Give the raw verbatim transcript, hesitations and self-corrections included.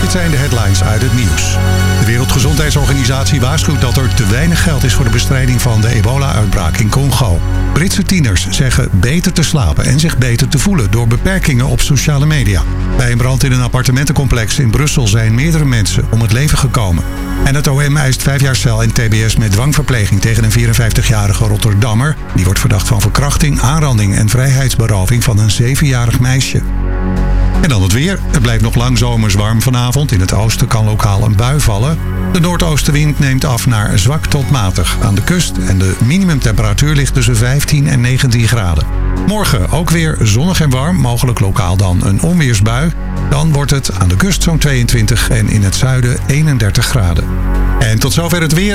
Dit zijn de headlines uit het nieuws. De Wereldgezondheidsorganisatie waarschuwt dat er te weinig geld is voor de bestrijding van de ebola-uitbraak in Congo. Britse tieners zeggen beter te slapen en zich beter te voelen door beperkingen op sociale media. Bij een brand in een appartementencomplex in Brussel zijn meerdere mensen om het leven gekomen. En het O M eist vijf jaar cel en T B S met dwangverpleging tegen een vierenvijftigjarige Rotterdammer. Die wordt verdacht van verkrachting, aanranding en vrijheidsberoving van een zevenjarig meisje. En dan het weer. Het blijft nog lang zomers warm vanavond. In het oosten kan lokaal een bui vallen. De noordoostenwind neemt af naar zwak tot matig aan de kust. En de minimumtemperatuur ligt tussen vijftien en negentien graden. Morgen ook weer zonnig en warm. Mogelijk lokaal dan een onweersbui. Dan wordt het aan de kust zo'n tweeëntwintig en in het zuiden eenendertig graden. En tot zover het weer.